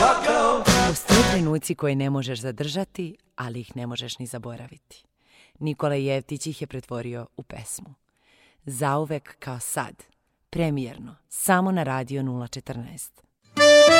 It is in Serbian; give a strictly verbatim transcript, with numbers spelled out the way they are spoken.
Postoje trenuci koje ne možeš zadržati, ali ih ne možeš ni zaboraviti. Nikola Jevtić ih je pretvorio u pesmu. Zauvek kao sad, premijerno, samo na Radio nula četrnaest.